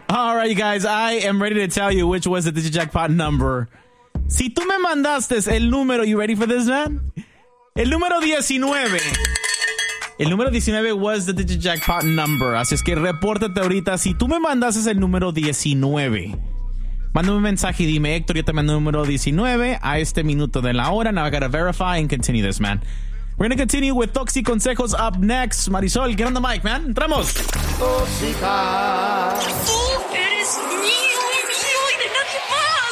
All right, you guys, I am ready to tell you which was the Digijackpot number. Si tú me mandaste el número, you ready for this, man? El número 19. El número 19 was the Digijackpot number. Así es que repórtate ahorita. Si tú me mandaste el número 19, mándame un mensaje y dime, Héctor, yo te mando el número 19 a este minuto de la hora. Now I gotta verify and continue this, man. We're gonna continue with Toxic Consejos up next. Marisol, get on the mic, man. Entramos. Tóxica. Tú eres mi